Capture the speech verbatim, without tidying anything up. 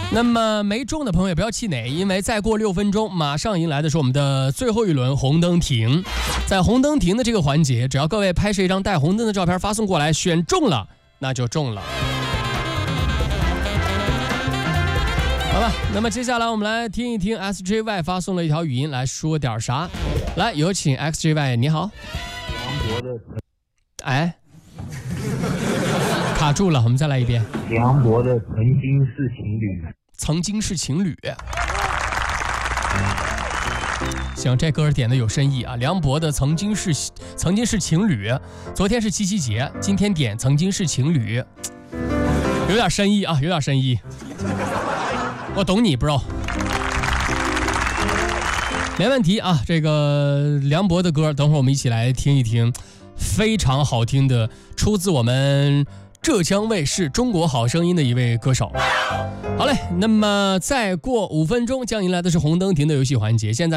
那么没中的朋友也不要气馁，因为再过六分钟，马上迎来的是我们的最后一轮红灯停。在红灯停的这个环节，只要各位拍摄一张带红灯的照片发送过来，选中了那就中了。好吧，那么接下来我们来听一听 S J Y 发送了一条语音，来说点啥。来，有请 X J Y， 你好。 梁博的， 哎，卡住了，我们再来一遍。 梁博的曾经是情侣， 曾经是情侣。行，这歌点的有深意啊！梁博的曾经是曾经是情侣，昨天是七夕节，今天点曾经是情侣，有点深意啊，有点深意。我懂你 ，bro。没问题啊，这个梁博的歌，等会儿我们一起来听一听，非常好听的，出自我们浙江卫视《中国好声音》的一位歌手。好嘞，那么再过五分钟将迎来的是红灯停的游戏环节，现在